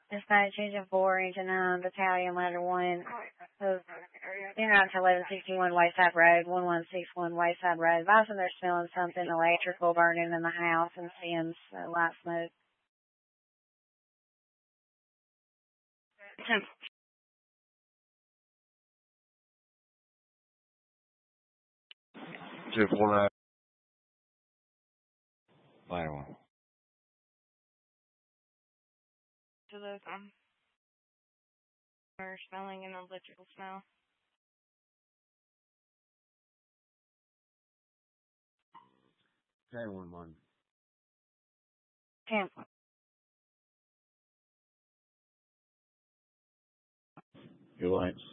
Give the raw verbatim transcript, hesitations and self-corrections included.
Dispatch Engine four, Engine nine, Battalion, Ladder one. So, you're not to eleven sixty-one Wayside Road, one one six one Wayside Road. Advising they're smelling something electrical burning in the house and seeing uh, light smoke. Two four nine. Ladder one. To those, um, or smelling an electrical smell. ten one one. ten. Your lights.